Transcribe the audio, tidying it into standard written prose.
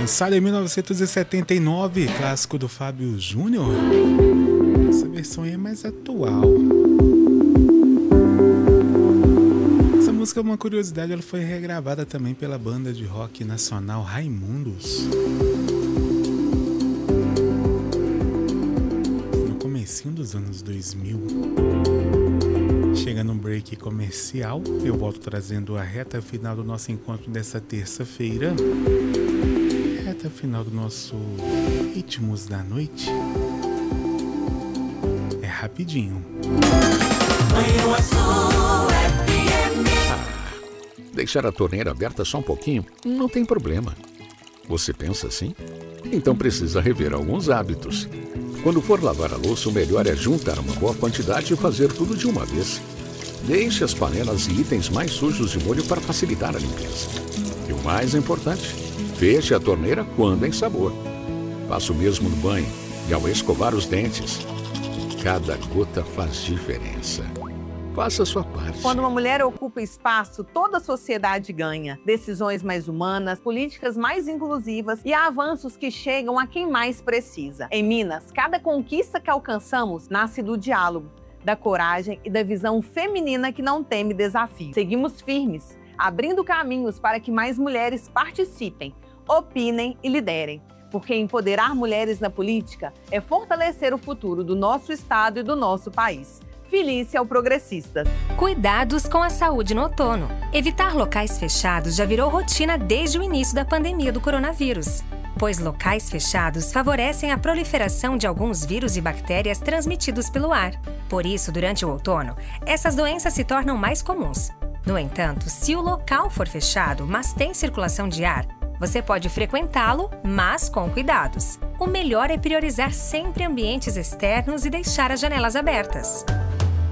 Lançado em 1979, clássico do Fábio Júnior. Essa versão aí é mais atual. Essa música é uma curiosidade, ela foi regravada também pela banda de rock nacional Raimundos. No comecinho dos anos 2000. Chega num break comercial, eu volto trazendo a reta final do nosso encontro dessa terça-feira. Reta final do nosso Ritmos da Noite. É rapidinho. Deixar a torneira aberta só um pouquinho não tem problema. Você pensa assim? Então precisa rever alguns hábitos. Quando for lavar a louça, o melhor é juntar uma boa quantidade e fazer tudo de uma vez. Deixe as panelas e itens mais sujos de molho para facilitar a limpeza. E o mais importante, feche a torneira quando em sabor. Faça o mesmo no banho e ao escovar os dentes. Cada gota faz diferença. Faça a sua parte. Quando uma mulher ocupa espaço, toda a sociedade ganha. Decisões mais humanas, políticas mais inclusivas e avanços que chegam a quem mais precisa. Em Minas, cada conquista que alcançamos nasce do diálogo, da coragem e da visão feminina que não teme desafios. Seguimos firmes, abrindo caminhos para que mais mulheres participem, opinem e liderem. Porque empoderar mulheres na política é fortalecer o futuro do nosso estado e do nosso país. Felícia ao Progressistas. Cuidados com a saúde no outono. Evitar locais fechados já virou rotina desde o início da pandemia do coronavírus, pois locais fechados favorecem a proliferação de alguns vírus e bactérias transmitidos pelo ar. Por isso, durante o outono, essas doenças se tornam mais comuns. No entanto, se o local for fechado, mas tem circulação de ar, você pode frequentá-lo, mas com cuidados. O melhor é priorizar sempre ambientes externos e deixar as janelas abertas.